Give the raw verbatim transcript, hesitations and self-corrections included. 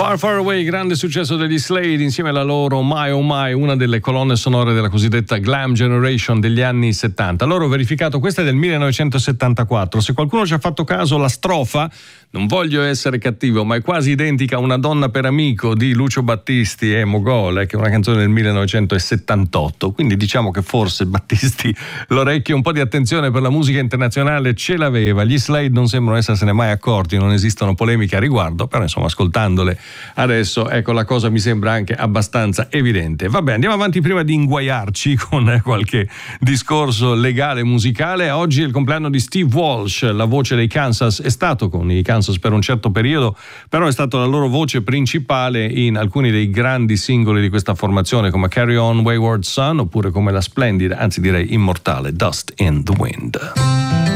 Far Far Away, grande successo degli Slade insieme alla loro My Oh My, una delle colonne sonore della cosiddetta Glam Generation degli anni settanta. Loro ho verificato, questa è del millenovecentosettantaquattro. Se qualcuno ci ha fatto caso, la strofa, non voglio essere cattivo, ma è quasi identica a Una donna per amico di Lucio Battisti e Mogol, che è una canzone del millenovecentosettantotto. Quindi diciamo che forse Battisti l'orecchio, un po' di attenzione per la musica internazionale ce l'aveva. Gli Slade non sembrano essersene mai accorti, non esistono polemiche a riguardo, però insomma ascoltandole adesso, ecco, la cosa mi sembra anche abbastanza evidente. Vabbè, andiamo avanti prima di inguaiarci con qualche discorso legale musicale. Oggi è il compleanno di Steve Walsh, la voce dei Kansas, è stato con i Kansas per un certo periodo, però è stata la loro voce principale in alcuni dei grandi singoli di questa formazione, come Carry On Wayward Son, oppure come la splendida, anzi direi immortale, Dust in the Wind.